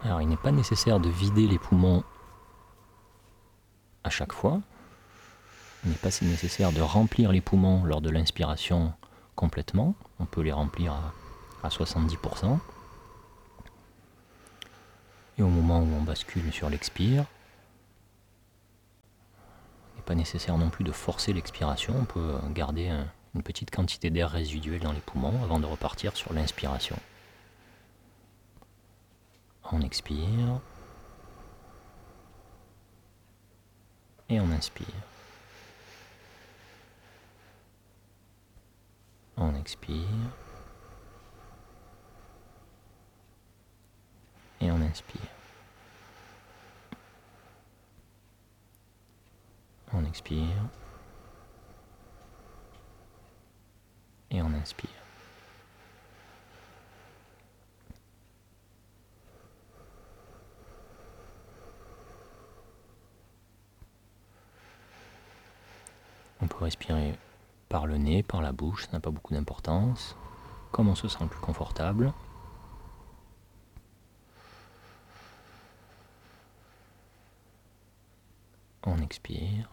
Alors il n'est pas nécessaire de vider les poumons à chaque fois. Il n'est pas nécessaire de remplir les poumons lors de l'inspiration complètement. On peut les remplir à 70%. Et au moment où on bascule sur l'expire, il n'est pas nécessaire non plus de forcer l'expiration. On peut garder une petite quantité d'air résiduel dans les poumons avant de repartir sur l'inspiration. On expire et on inspire. On expire et on inspire. On expire et on inspire. On peut respirer par le nez, par la bouche, ça n'a pas beaucoup d'importance, comme on se sent le plus confortable. On expire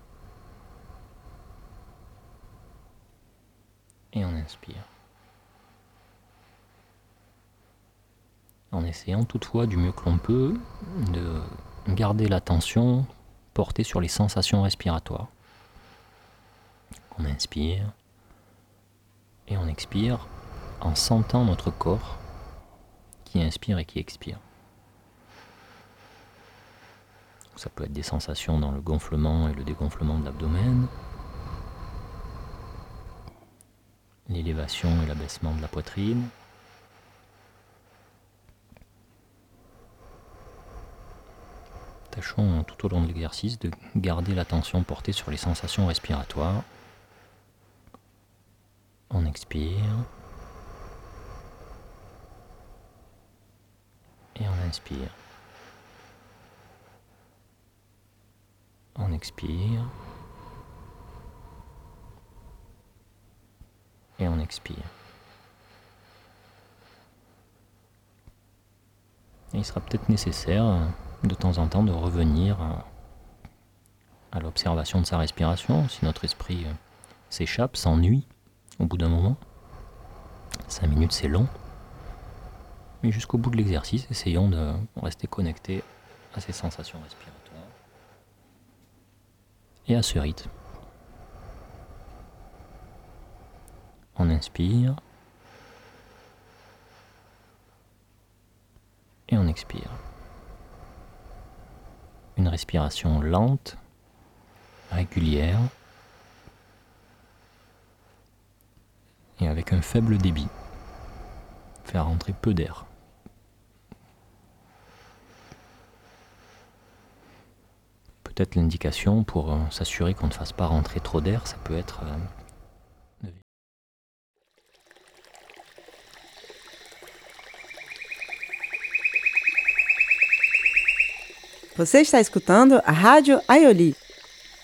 et on inspire. En essayant toutefois du mieux que l'on peut de garder l'attention portée sur les sensations respiratoires. On inspire et on expire en sentant notre corps qui inspire et qui expire. Ça peut être des sensations dans le gonflement et le dégonflement de l'abdomen, l'élévation et l'abaissement de la poitrine, tâchons tout au long de l'exercice de garder l'attention portée sur les sensations respiratoires. On expire et on inspire. On expire et on expire. Et il sera peut-être nécessaire de temps en temps de revenir à l'observation de sa respiration si notre esprit s'échappe, s'ennuie au bout d'un moment. 5 minutes c'est long, mais jusqu'au bout de l'exercice, essayons de rester connectés à ces sensations respiratoires et à ce rythme. On inspire et on expire. Une respiration lente, régulière et avec un faible débit. Faire rentrer peu d'air. Peut-être l'indication pour s'assurer qu'on ne fasse pas rentrer trop d'air, ça peut être Você está escutando a Rádio Aioli.